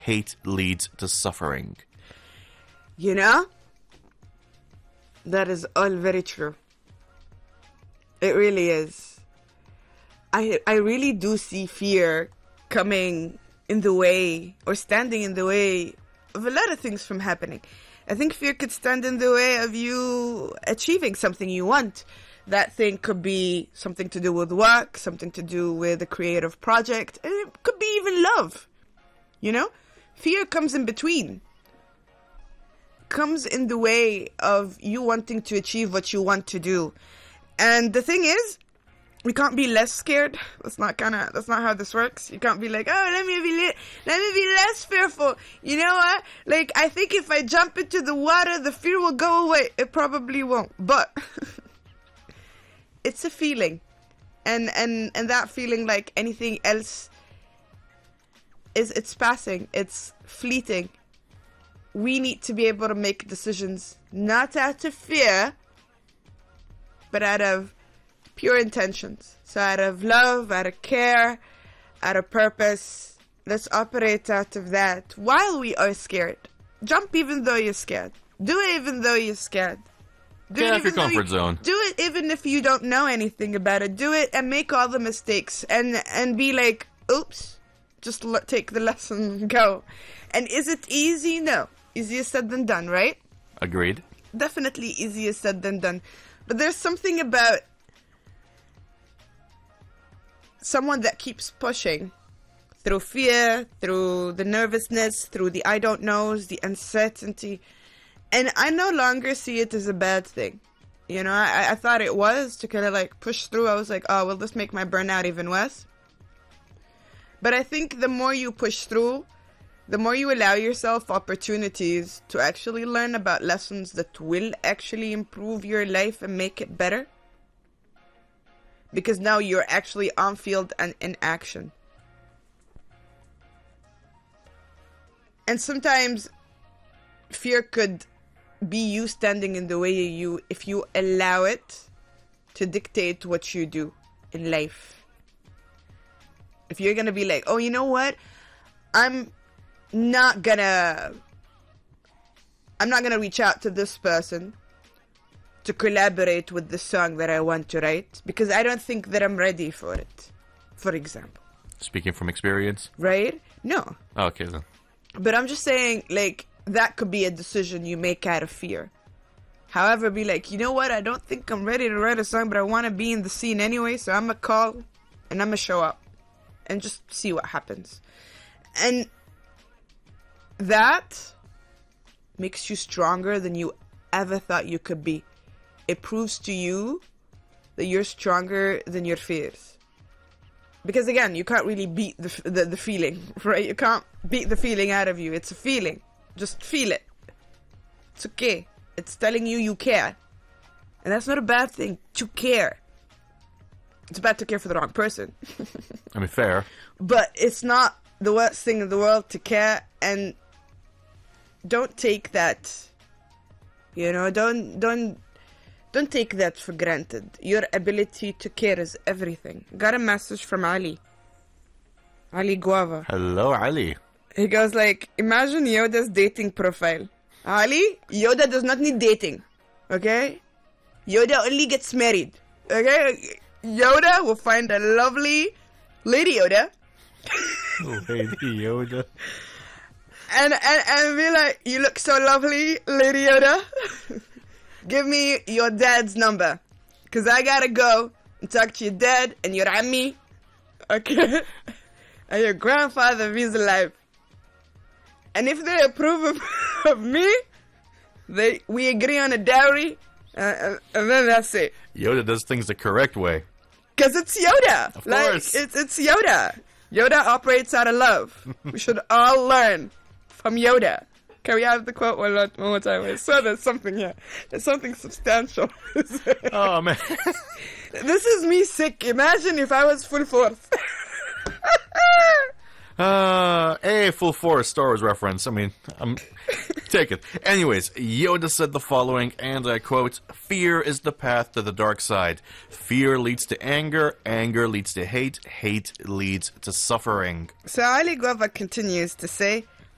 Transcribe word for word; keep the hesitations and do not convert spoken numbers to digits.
hate leads to suffering. You know? That is all very true. It really is. I I really do see fear coming in the way or standing in the way of a lot of things from happening. I think fear could stand in the way of you achieving something you want. That thing could be something to do with work, something to do with a creative project, and it could be even love. You know? Fear comes in between. Comes in the way of you wanting to achieve what you want to do. And the thing is, we can't be less scared. That's not kind of. That's not how this works. You can't be like, oh, let me be li- let me be less fearful. You know what? Like, I think if I jump into the water, the fear will go away. It probably won't, but it's a feeling, and and and that feeling, like anything else, is it's passing. It's fleeting. We need to be able to make decisions not out of fear, but out of pure intentions. So out of love, out of care, out of purpose. Let's operate out of that while we are scared. Jump even though you're scared. Do it even though you're scared. Do Get it out of your even though comfort you- zone. Do it even if you don't know anything about it. Do it and make all the mistakes and and be like, oops, just l- take the lesson and go. And is it easy? No. Easier said than done, right? Agreed. Definitely easier said than done. But there's something about someone that keeps pushing through fear, through the nervousness, through the I don't knows, the uncertainty. And I no longer see it as a bad thing. You know, I, I thought it was to kind of like push through. I was like, oh, will this make my burnout even worse? But I think the more you push through, the more you allow yourself opportunities to actually learn about lessons that will actually improve your life and make it better. Because now you're actually on field and in action. And sometimes fear could be you standing in the way of you if you allow it to dictate what you do in life. If you're gonna be like, oh, you know what? I'm not gonna I'm not gonna reach out to this person to collaborate with the song that I want to write because I don't think that I'm ready for it, for example. Speaking from experience? Right? No. Okay, then. But I'm just saying, like, that could be a decision you make out of fear. However, be like, you know what? I don't think I'm ready to write a song, but I want to be in the scene anyway, so I'm gonna call and I'm gonna show up and just see what happens. And that makes you stronger than you ever thought you could be. It proves to you that you're stronger than your fears. Because again, you can't really beat the, the the feeling, right? You can't beat the feeling out of you. It's a feeling. Just feel it. It's okay. It's telling you you care. And that's not a bad thing, to care. It's bad to care for the wrong person. I mean, fair. But it's not the worst thing in the world to care, and don't take that, you know, don't don't don't take that for granted. Your ability to care is everything. Got a message from Ali. Ali Guava. Hello, Ali. He goes like, imagine Yoda's dating profile. Ali, Yoda does not need dating. Okay? Yoda only gets married. Okay? Yoda will find a lovely Lady Yoda. Lady Yoda. And, and, and be like, you look so lovely, Lady Yoda. Give me your dad's number. Because I gotta go and talk to your dad and your ammi. Okay? And your grandfather if he's alive. And if they approve of, of me, they we agree on a dowry, uh, and, and then that's it. Yoda does things the correct way. Because it's Yoda. Of like, course. It's, it's Yoda. Yoda operates out of love. We should all learn from Yoda. Can we have the quote one, one more time? I saw there's something here. There's something substantial. Oh, man. This is me sick. Imagine if I was full force. Uh, a full force Star Wars reference. I mean, I'm take it. Anyways, Yoda said the following, and I quote, "Fear is the path to the dark side. Fear leads to anger. Anger leads to hate. Hate leads to suffering." So Ali Guava continues to say,